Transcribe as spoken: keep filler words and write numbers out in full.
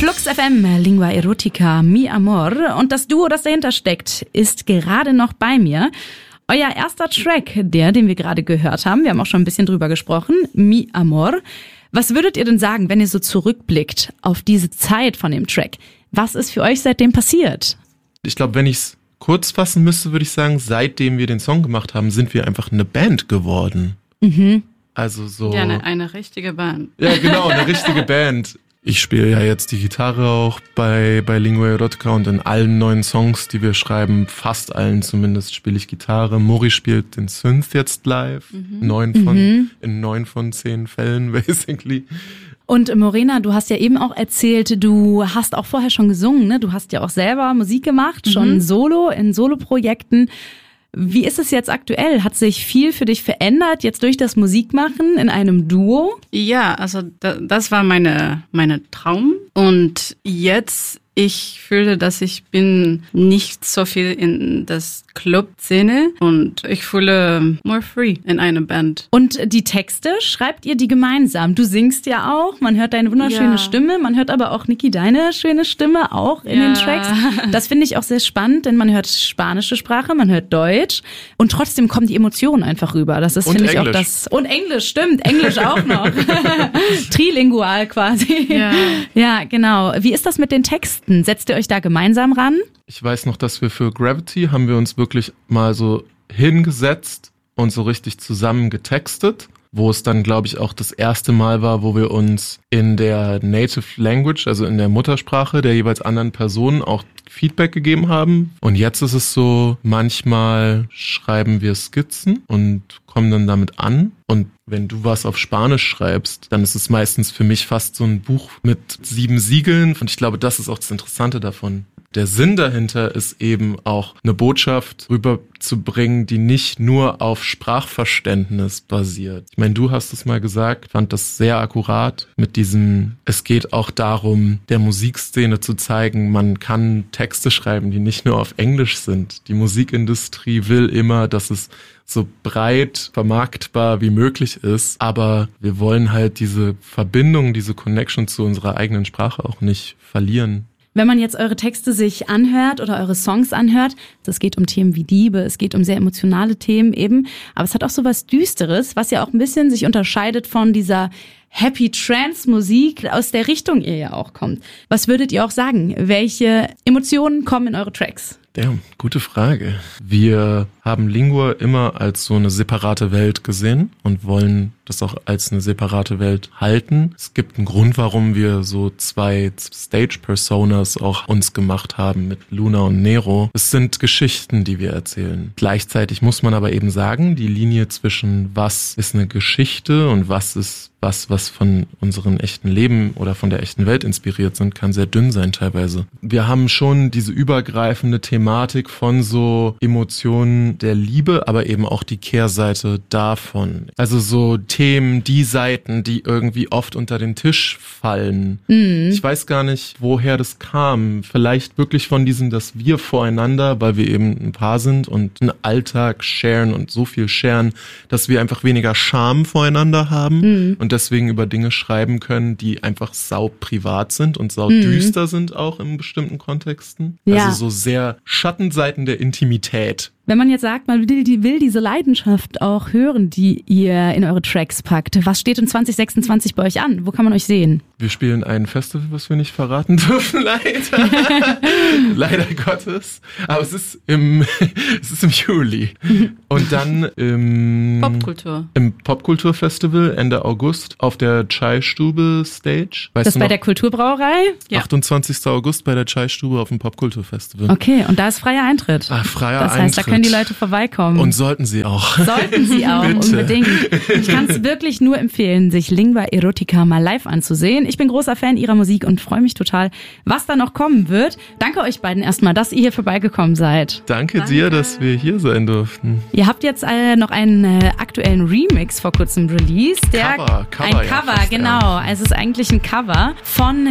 Flux F M, Lingua Erotica, Mi Amor. Und das Duo, das dahinter steckt, ist gerade noch bei mir. Euer erster Track, der, den wir gerade gehört haben, wir haben auch schon ein bisschen drüber gesprochen, Mi Amor. Was würdet ihr denn sagen, wenn ihr so zurückblickt auf diese Zeit von dem Track? Was ist für euch seitdem passiert? Ich glaube, wenn ich es kurz fassen müsste, würde ich sagen, seitdem wir den Song gemacht haben, sind wir einfach eine Band geworden. Mhm. Also so. Ja, eine, eine richtige Band. Ja, genau, eine richtige Band. Ich spiele ja jetzt die Gitarre auch bei, bei Lingua Erotica und in allen neuen Songs, die wir schreiben, fast allen zumindest, spiele ich Gitarre. Mori spielt den Synth jetzt live. Mhm. Neun von, mhm. In neun von zehn Fällen, basically. Und Morena, du hast ja eben auch erzählt, du hast auch vorher schon gesungen, ne? Du hast ja auch selber Musik gemacht, schon mhm. solo, in Soloprojekten. Wie ist es jetzt aktuell? Hat sich viel für dich verändert, jetzt durch das Musikmachen in einem Duo? Ja, also da, das war meine, meine Traum. Und jetzt, ich fühle, dass ich bin nicht so viel in das Club-Szene und ich fühle more free in einer Band. Und die Texte, schreibt ihr die gemeinsam? Du singst ja auch, man hört deine wunderschöne ja. Stimme, man hört aber auch, Niki, deine schöne Stimme auch in ja. den Tracks. Das finde ich auch sehr spannend, denn man hört spanische Sprache, man hört Deutsch und trotzdem kommen die Emotionen einfach rüber. Das ist, finde ich, auch das. Und Englisch, stimmt, Englisch auch noch. Trilingual quasi. Ja. ja, genau. Wie ist das mit den Texten? Setzt ihr euch da gemeinsam ran? Ich weiß noch, dass wir für Gravity haben wir uns wirklich mal so hingesetzt und so richtig zusammen getextet, wo es dann, glaube ich, auch das erste Mal war, wo wir uns in der Native Language, also in der Muttersprache der jeweils anderen Personen auch Feedback gegeben haben. Und jetzt ist es so, manchmal schreiben wir Skizzen und kommen dann damit an. Und wenn du was auf Spanisch schreibst, dann ist es meistens für mich fast so ein Buch mit sieben Siegeln. Und ich glaube, das ist auch das Interessante davon. Der Sinn dahinter ist eben auch eine Botschaft rüberzubringen, die nicht nur auf Sprachverständnis basiert. Ich meine, du hast es mal gesagt, fand das sehr akkurat mit diesem, es geht auch darum, der Musikszene zu zeigen, man kann Texte schreiben, die nicht nur auf Englisch sind. Die Musikindustrie will immer, dass es so breit vermarktbar wie möglich ist, aber wir wollen halt diese Verbindung, diese Connection zu unserer eigenen Sprache auch nicht verlieren. Wenn man jetzt eure Texte sich anhört oder eure Songs anhört, es geht um Themen wie Liebe, es geht um sehr emotionale Themen eben, aber es hat auch so was Düsteres, was ja auch ein bisschen sich unterscheidet von dieser Happy Trance Musik, aus der Richtung ihr ja auch kommt. Was würdet ihr auch sagen? Welche Emotionen kommen in eure Tracks? Ja, gute Frage. Wir haben Lingua immer als so eine separate Welt gesehen und wollen das auch als eine separate Welt halten. Es gibt einen Grund, warum wir so zwei Stage-Personas auch uns gemacht haben mit Luna und Nero. Es sind Geschichten, die wir erzählen. Gleichzeitig muss man aber eben sagen, die Linie zwischen was ist eine Geschichte und was ist was, was von unserem echten Leben oder von der echten Welt inspiriert sind, kann sehr dünn sein teilweise. Wir haben schon diese übergreifende Thematik von so Emotionen der Liebe, aber eben auch die Kehrseite davon. Also so Themen, die Seiten, die irgendwie oft unter den Tisch fallen. Mhm. Ich weiß gar nicht, woher das kam. Vielleicht wirklich von diesem, dass wir voreinander, weil wir eben ein Paar sind und einen Alltag sharen und so viel sharen, dass wir einfach weniger Scham voreinander haben mhm. und deswegen über Dinge schreiben können, die einfach sau privat sind und sau mhm. düster sind auch in bestimmten Kontexten. Ja. Also so sehr Schattenseiten der Intimität. Wenn man jetzt sagt, man will, die, will diese Leidenschaft auch hören, die ihr in eure Tracks packt, was steht in zwanzig sechsundzwanzig bei euch an? Wo kann man euch sehen? Wir spielen ein Festival, was wir nicht verraten dürfen, leider. Leider Gottes. Aber es ist im, es ist im Juli. Und dann im Popkultur. Im Popkulturfestival Ende August auf der Chai-Stube Stage. Weißt das ist bei der Kulturbrauerei? Ja. achtundzwanzigster August bei der Chai-Stube auf dem Popkulturfestival. Okay, und da ist freier Eintritt. Ah, freier das heißt, Eintritt. Da können die Leute vorbeikommen. Und sollten sie auch. Sollten sie auch, unbedingt. Ich kann es wirklich nur empfehlen, sich Lingua Erotica mal live anzusehen. Ich bin großer Fan ihrer Musik und freue mich total, was da noch kommen wird. Danke euch beiden erstmal, dass ihr hier vorbeigekommen seid. Danke, Danke. dir, dass wir hier sein durften. Ihr habt jetzt äh, noch einen äh, aktuellen Remix vor kurzem released. Der, Cover, Cover. Ein Cover, ja, genau. Ja. Es ist eigentlich ein Cover von